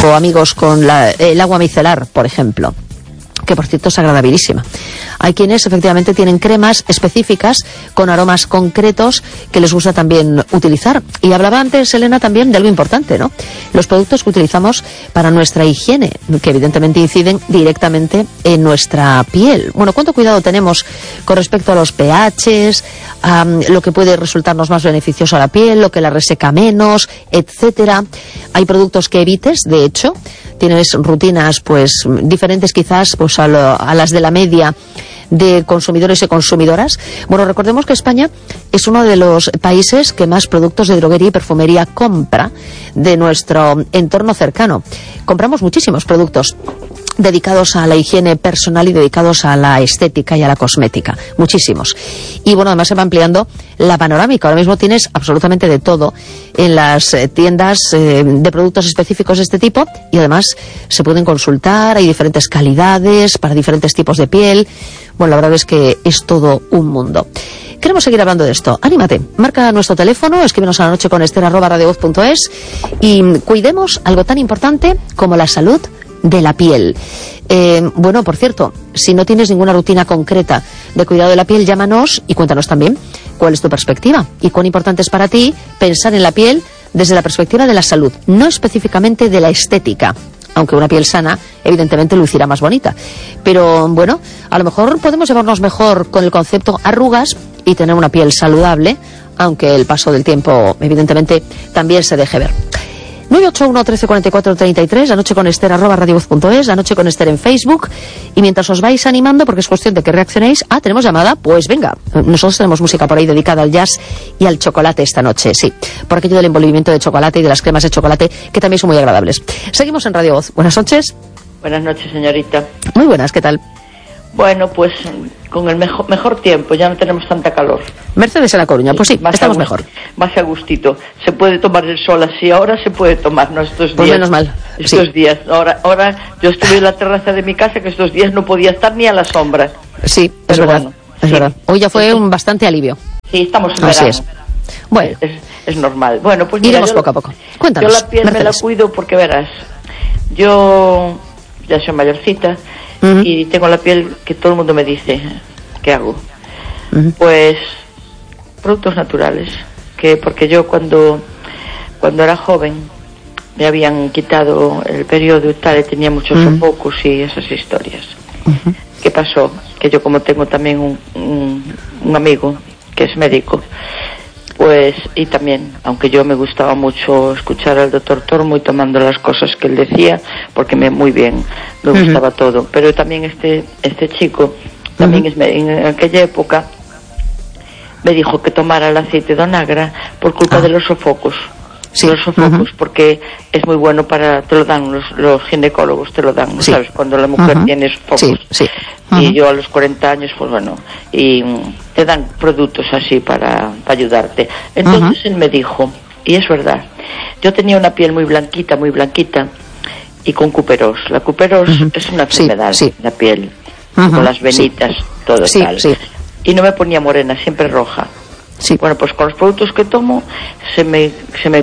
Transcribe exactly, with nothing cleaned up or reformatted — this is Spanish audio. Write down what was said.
o amigos con la, el agua micelar, por ejemplo, que por cierto es agradabilísima. Hay quienes efectivamente tienen cremas específicas con aromas concretos que les gusta también utilizar. Y hablaba antes, Elena, también de algo importante, ¿no? Los productos que utilizamos para nuestra higiene, que evidentemente inciden directamente en nuestra piel. Bueno, ¿cuánto cuidado tenemos con respecto a los pHs, a lo que puede resultarnos más beneficioso a la piel, lo que la reseca menos, etcétera? Hay productos que evites, de hecho. Tienes rutinas pues diferentes quizás pues a, lo, a las de la media de consumidores y consumidoras. Bueno, recordemos que España es uno de los países que más productos de droguería y perfumería compra de nuestro entorno cercano. Compramos muchísimos productos dedicados a la higiene personal y dedicados a la estética y a la cosmética, muchísimos. Y bueno, además se va ampliando la panorámica. Ahora mismo tienes absolutamente de todo en las eh, tiendas eh, de productos específicos de este tipo, y además se pueden consultar, hay diferentes calidades para diferentes tipos de piel. Bueno, la verdad es que es todo un mundo. Queremos seguir hablando de esto. Anímate, marca nuestro teléfono, escríbenos a la noche con Esther arroba radiovoz punto es y cuidemos algo tan importante como la salud de la piel. Eh, bueno, por cierto, si no tienes ninguna rutina concreta de cuidado de la piel, llámanos y cuéntanos también cuál es tu perspectiva y cuán importante es para ti pensar en la piel desde la perspectiva de la salud, no específicamente de la estética, aunque una piel sana evidentemente lucirá más bonita. Pero bueno, a lo mejor podemos llevarnos mejor con el concepto arrugas y tener una piel saludable, aunque el paso del tiempo evidentemente también se deje ver. nueve ocho uno, trece cuarenta y cuatro, treinta y tres, la noche con Esther arroba radiovoz punto es, la noche con Esther en Facebook. Y mientras os vais animando, porque es cuestión de que reaccionéis. Ah, ¿tenemos llamada? Pues venga, nosotros tenemos música por ahí dedicada al jazz y al chocolate esta noche, sí, por aquello del envolvimiento de chocolate y de las cremas de chocolate, que también son muy agradables. Seguimos en Radio Voz. Buenas noches. Buenas noches, señorita. Muy buenas, ¿qué tal? Bueno, pues con el mejor, mejor tiempo, ya no tenemos tanta calor. Mercedes en La Coruña, pues sí, más estamos mejor. Más a gustito. Se puede tomar el sol así, ahora se puede tomar, ¿no? Estos días. Pues menos mal. Estos sí. días. Ahora, ahora yo estuve en la terraza de mi casa, que estos días no podía estar ni a la sombra. Sí, Pero es verdad. Bueno, es sí. verdad. Hoy ya fue un bastante alivio. Sí, estamos en Así verano. es. Bueno. Es, es normal. Bueno, pues mira, iremos yo, poco a poco. Cuéntanos, yo la piel Mercedes. me la cuido porque verás, yo ya soy mayorcita. Uh-huh. Y tengo la piel que todo el mundo me dice, ¿qué hago? Uh-huh. Pues productos naturales, que porque yo cuando cuando era joven me habían quitado el periodo y tal, y tenía muchos uh-huh. sofocos y esas historias. Uh-huh. ¿Qué pasó? Que yo, como tengo también un, un, un amigo que es médico, pues, y también, aunque yo me gustaba mucho escuchar al doctor Tormo y tomando las cosas que él decía, porque me muy bien, me uh-huh. gustaba todo, pero también este este chico, también uh-huh. es, en aquella época, me dijo que tomara el aceite de onagra por culpa ah. de los sofocos. Sí. Los sofocos, uh-huh. porque es muy bueno para, te lo dan los, los ginecólogos, te lo dan, sí. ¿sabes? Cuando la mujer uh-huh. tiene sofocos. Sí, sí. Uh-huh. Y yo a los cuarenta años, pues bueno, y te dan productos así para, para ayudarte. Entonces uh-huh. él me dijo, y es verdad, yo tenía una piel muy blanquita, muy blanquita, y con cuperos. La cuperos uh-huh. es una enfermedad, sí, sí. la piel, uh-huh. con las venitas, sí. todo sí, tal. Sí. Y no me ponía morena, siempre roja. Sí. Bueno, pues con los productos que tomo se me, se me